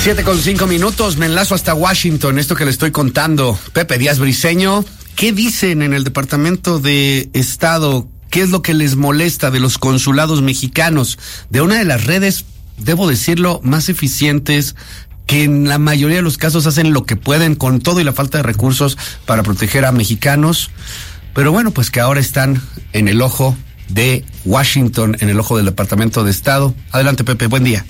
7:05, me enlazo hasta Washington, esto que le estoy contando. Pepe Díaz Briceño, ¿qué dicen en el Departamento de Estado? ¿Qué es lo que les molesta de los consulados mexicanos? De una de las redes, debo decirlo, más eficientes, que en la mayoría de los casos hacen lo que pueden con todo y la falta de recursos para proteger a mexicanos. Pero bueno, pues que ahora están en el ojo de Washington, en el ojo del Departamento de Estado. Adelante, Pepe, buen día.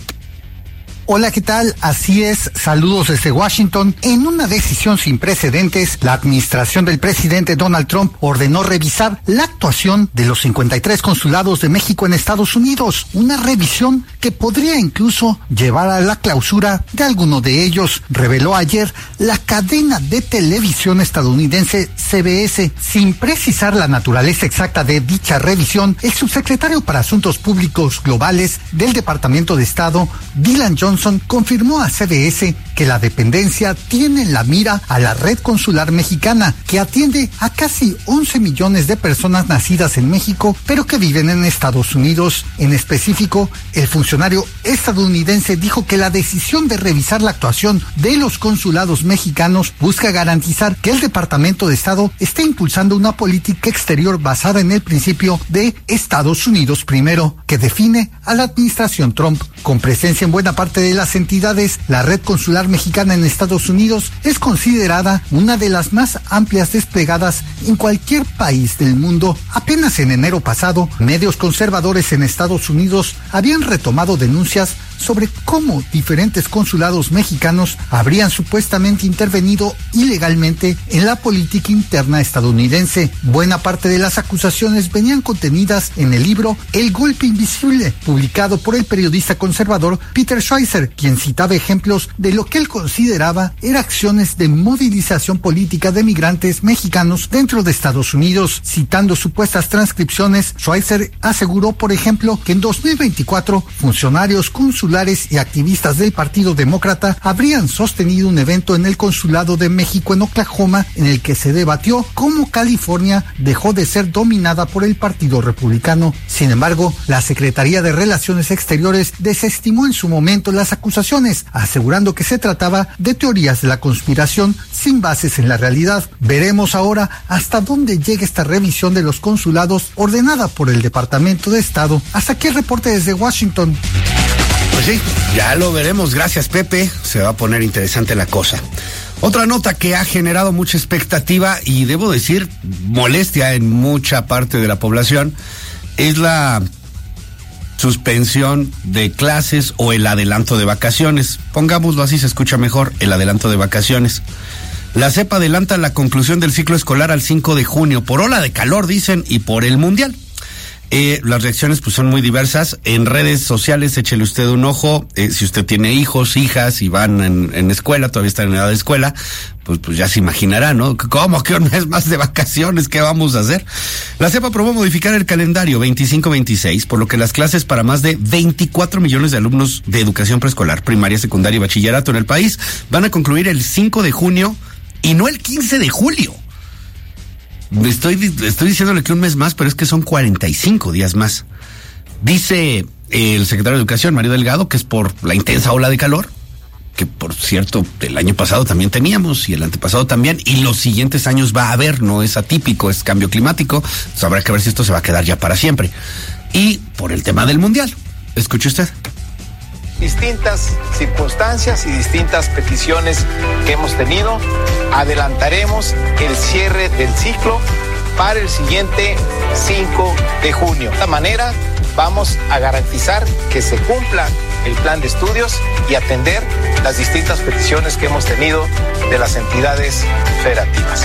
Hola, ¿qué tal? Así es, saludos desde Washington. En una decisión sin precedentes, la administración del presidente Donald Trump ordenó revisar la actuación de los 53 consulados de México en Estados Unidos. Una revisión que podría incluso llevar a la clausura de alguno de ellos, reveló ayer la cadena de televisión estadounidense CBS. Sin precisar la naturaleza exacta de dicha revisión, el subsecretario para Asuntos Públicos Globales del Departamento de Estado, Dylan Johnson, confirmó a CBS que la dependencia tiene en la mira a la red consular mexicana, que atiende a casi 11 millones de personas nacidas en México, pero que viven en Estados Unidos. En específico, el funcionario estadounidense dijo que la decisión de revisar la actuación de los consulados mexicanos busca garantizar que el Departamento de Estado esté impulsando una política exterior basada en el principio de Estados Unidos primero, que define a la administración Trump. Con presencia en buena parte de las entidades, la red consular mexicana en Estados Unidos es considerada una de las más amplias desplegadas en cualquier país del mundo. Apenas en enero pasado, medios conservadores en Estados Unidos habían retomado denuncias sobre cómo diferentes consulados mexicanos habrían supuestamente intervenido ilegalmente en la política interna estadounidense. Buena parte de las acusaciones venían contenidas en el libro El Golpe Invisible, publicado por el periodista conservador Peter Schweizer, quien citaba ejemplos de lo que él consideraba eran acciones de movilización política de migrantes mexicanos dentro de Estados Unidos. Citando supuestas transcripciones, Schweizer aseguró, por ejemplo, que en 2024 funcionarios consulares y activistas del Partido Demócrata habrían sostenido un evento en el Consulado de México en Oklahoma en el que se debatió cómo California dejó de ser dominada por el Partido Republicano. Sin embargo, la Secretaría de Relaciones Exteriores desestimó en su momento las acusaciones, asegurando que se trataba de teorías de la conspiración sin bases en la realidad. Veremos ahora hasta dónde llega esta revisión de los consulados ordenada por el Departamento de Estado. Hasta aquí el reporte desde Washington. Pues sí, ya lo veremos. Gracias, Pepe. Se va a poner interesante la cosa. Otra nota que ha generado mucha expectativa y debo decir molestia en mucha parte de la población es la suspensión de clases o el adelanto de vacaciones. Pongámoslo así, se escucha mejor, el adelanto de vacaciones. La SEP adelanta la conclusión del ciclo escolar al 5 de junio por ola de calor, dicen, y por el Mundial. Las reacciones pues son muy diversas. En redes sociales échele usted un ojo. Si usted tiene hijos, hijas y van en escuela, todavía están en edad de escuela, pues ya se imaginará, ¿no? ¿Cómo que un mes más de vacaciones? ¿Qué vamos a hacer? La SEP aprobó modificar el calendario 25-26, por lo que las clases para más de 24 millones de alumnos de educación preescolar, primaria, secundaria y bachillerato en el país van a concluir el 5 de junio y no el 15 de julio. Estoy diciéndole que un mes más, pero es que son 45 días más. Dice el secretario de Educación, Mario Delgado, que es por la intensa ola de calor, que por cierto, el año pasado también teníamos, y el antepasado también, y los siguientes años va a haber, no es atípico, es cambio climático, entonces habrá que ver si esto se va a quedar ya para siempre. Y por el tema del Mundial, escuche usted. Distintas circunstancias y distintas peticiones que hemos tenido, adelantaremos el cierre del ciclo para el siguiente 5 de junio. De esta manera vamos a garantizar que se cumpla el plan de estudios y atender las distintas peticiones que hemos tenido de las entidades federativas.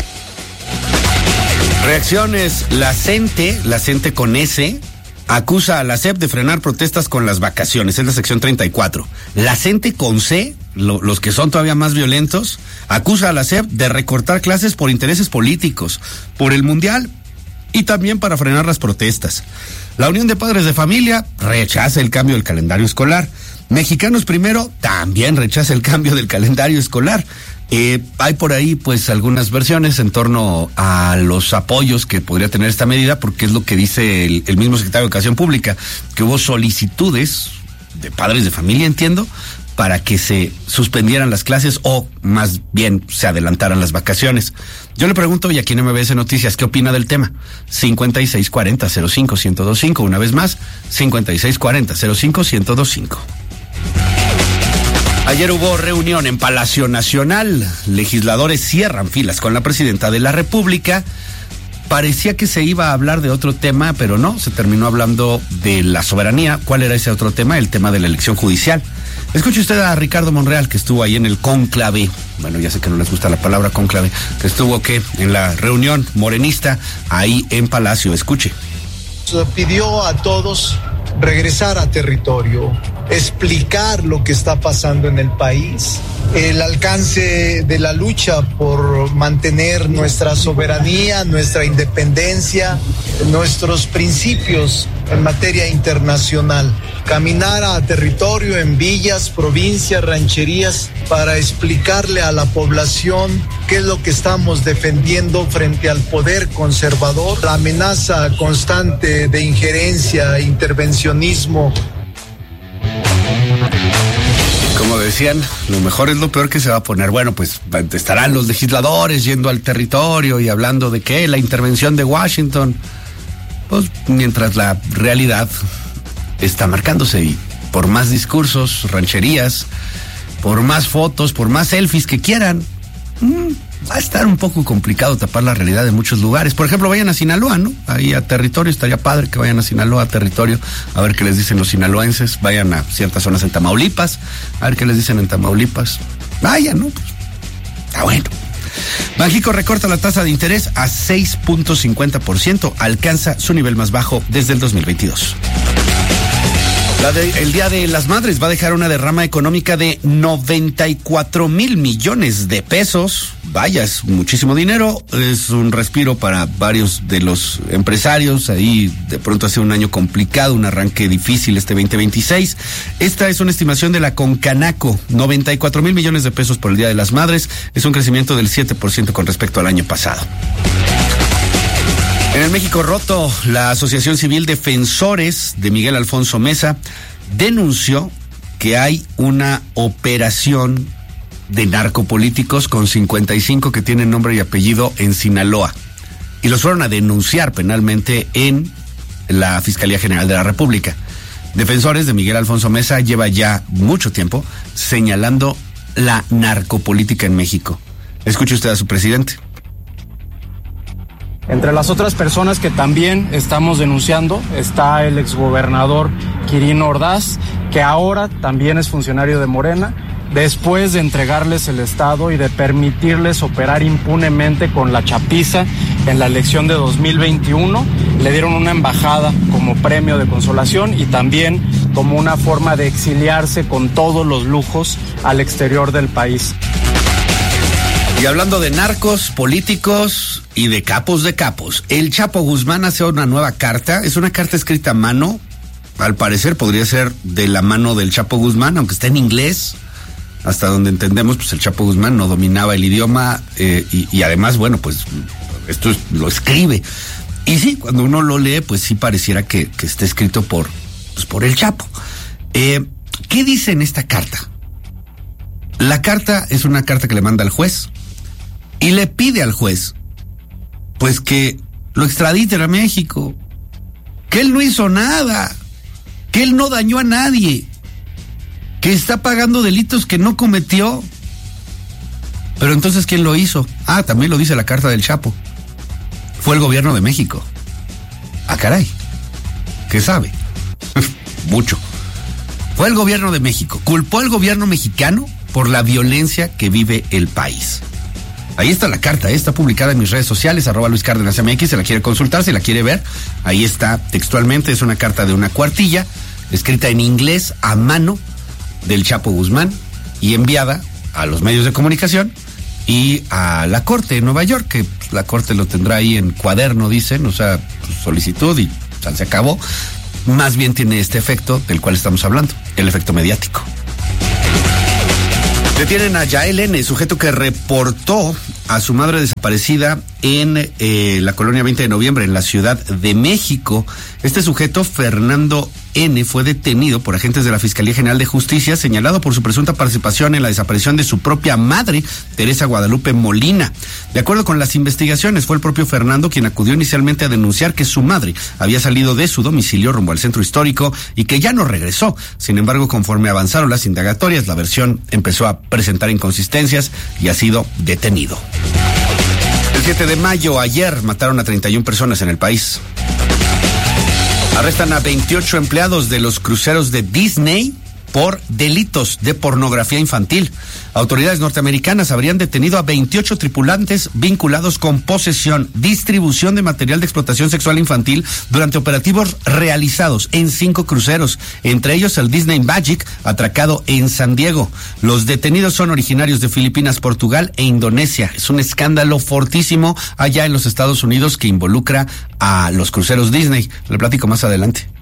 Reacciones, la CENTE con S, acusa a la SEP de frenar protestas con las vacaciones, es la sección 34. La CENTE con C, los que son todavía más violentos, acusa a la SEP de recortar clases por intereses políticos, por el Mundial y también para frenar las protestas. La Unión de Padres de Familia rechaza el cambio del calendario escolar. Mexicanos Primero también rechaza el cambio del calendario escolar. Hay por ahí pues algunas versiones en torno a los apoyos que podría tener esta medida, porque es lo que dice el mismo secretario de Educación Pública, que hubo solicitudes de padres de familia, entiendo, para que se suspendieran las clases o más bien se adelantaran las vacaciones. Yo le pregunto, y aquí en MBS Noticias, ¿qué opina del tema? 5640-05-1025, una vez más, 5640-05-1025. Ayer hubo reunión en Palacio Nacional. Legisladores cierran filas con la presidenta de la República. Parecía que se iba a hablar de otro tema, pero no, se terminó hablando de la soberanía. ¿Cuál era ese otro tema? El tema de la elección judicial. Escuche usted a Ricardo Monreal, que estuvo ahí en el cónclave. Bueno, ya sé que no les gusta la palabra cónclave, que estuvo en la reunión morenista ahí en Palacio. Escuche. Pidió a todos regresar a territorio, explicar lo que está pasando en el país, el alcance de la lucha por mantener nuestra soberanía, nuestra independencia, nuestros principios en materia internacional. Caminar a territorio en villas, provincias, rancherías, para explicarle a la población qué es lo que estamos defendiendo frente al poder conservador, la amenaza constante de injerencia, intervencionismo. Como decían, lo mejor es lo peor que se va a poner. Bueno, pues estarán los legisladores yendo al territorio y hablando de qué, la intervención de Washington. Pues mientras la realidad está marcándose, y por más discursos, rancherías, por más fotos, por más selfies que quieran, va a estar un poco complicado tapar la realidad en muchos lugares. Por ejemplo, vayan a Sinaloa, ¿no? Ahí a territorio, estaría padre que vayan a Sinaloa, a territorio, a ver qué les dicen los sinaloenses. Vayan a ciertas zonas en Tamaulipas, a ver qué les dicen en Tamaulipas. Vayan, ¿no? Pues, está bueno. Banxico recorta la tasa de interés a 6.50%, alcanza su nivel más bajo desde el 2022. El Día de las Madres va a dejar una derrama económica de 94 mil millones de pesos. Vaya, es muchísimo dinero, es un respiro para varios de los empresarios. Ahí de pronto ha sido un año complicado, un arranque difícil este 2026. Esta es una estimación de la Concanaco, 94 mil millones de pesos por el Día de las Madres. Es un crecimiento del 7% con respecto al año pasado. En el México roto, la Asociación Civil Defensores de Miguel Alfonso Meza denunció que hay una operación de narcopolíticos con 55 que tienen nombre y apellido en Sinaloa. Y los fueron a denunciar penalmente en la Fiscalía General de la República. Defensores de Miguel Alfonso Meza lleva ya mucho tiempo señalando la narcopolítica en México. Escuche usted a su presidente. Entre las otras personas que también estamos denunciando está el exgobernador Quirino Ordaz, que ahora también es funcionario de Morena, después de entregarles el Estado y de permitirles operar impunemente con la chapiza en la elección de 2021. Le dieron una embajada como premio de consolación y también como una forma de exiliarse con todos los lujos al exterior del país. Y hablando de narcos, políticos y de capos, el Chapo Guzmán hace una nueva carta. Es una carta escrita a mano. Al parecer podría ser de la mano del Chapo Guzmán, aunque está en inglés. Hasta donde entendemos, pues el Chapo Guzmán no dominaba el idioma y además, bueno, pues esto lo escribe. Y sí, cuando uno lo lee, pues sí pareciera que está escrito por el Chapo. ¿Qué dice en esta carta? La carta es una carta que le manda al juez y le pide al juez pues que lo extraditen a México, que él no hizo nada, que él no dañó a nadie, que está pagando delitos que no cometió. Pero entonces, ¿quién lo hizo? También lo dice la carta del Chapo. Fue el gobierno de México. Caray, ¿qué sabe? Mucho. Fue el gobierno de México. Culpó al gobierno mexicano por la violencia que vive el país. Ahí está la carta, está publicada en mis redes sociales, @LuisCárdenasMX, se la quiere consultar, se la quiere ver. Ahí está textualmente, es una carta de una cuartilla, escrita en inglés a mano del Chapo Guzmán y enviada a los medios de comunicación y a la Corte de Nueva York, que la Corte lo tendrá ahí en cuaderno, dicen, o sea, solicitud y se acabó. Más bien tiene este efecto del cual estamos hablando, el efecto mediático. Detienen a Yael N., sujeto que reportó a su madre desaparecida en la colonia 20 de noviembre, en la Ciudad de México. Este sujeto, Fernando N., fue detenido por agentes de la Fiscalía General de Justicia, señalado por su presunta participación en la desaparición de su propia madre, Teresa Guadalupe Molina. De acuerdo con las investigaciones, fue el propio Fernando quien acudió inicialmente a denunciar que su madre había salido de su domicilio rumbo al centro histórico y que ya no regresó. Sin embargo, conforme avanzaron las indagatorias, la versión empezó a presentar inconsistencias y ha sido detenido. El 7 de mayo, ayer, mataron a 31 personas en el país. Arrestan a 28 empleados de los cruceros de Disney por delitos de pornografía infantil. Autoridades norteamericanas habrían detenido a 28 tripulantes vinculados con posesión, distribución de material de explotación sexual infantil durante operativos realizados en 5 cruceros, entre ellos el Disney Magic, atracado en San Diego. Los detenidos son originarios de Filipinas, Portugal e Indonesia. Es un escándalo fortísimo allá en los Estados Unidos que involucra a los cruceros Disney. Le platico más adelante.